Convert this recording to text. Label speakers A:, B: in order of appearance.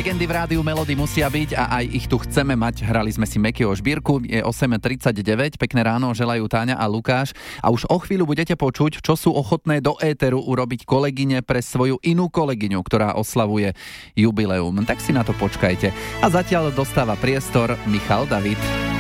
A: Legendy v rádiu Melody musia byť a aj ich tu chceme mať. Hrali sme si Mekyho Žbírku, je 8:39, pekné ráno, želajú Táňa a Lukáš. A už o chvíľu budete počuť, čo sú ochotné do éteru urobiť kolegyne pre svoju inú kolegyňu, ktorá oslavuje jubileum. Tak si na to počkajte. A zatiaľ dostáva priestor Michal David.